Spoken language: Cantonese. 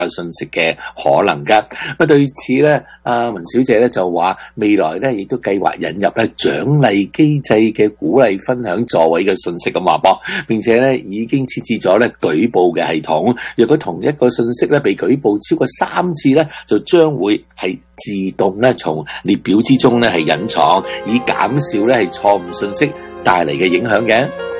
信息嘅可能㗎。咁對此咧，文小姐咧就話未來咧亦都計劃引入咧獎勵機制嘅鼓勵分享座位嘅信息咁話噃，並且咧已經設置咗咧舉報嘅系統。若果同一個信息咧被舉報超過3次咧，就將會係自動咧從列表之中咧係隱藏，以減少咧係錯誤信息帶嚟嘅影響嘅。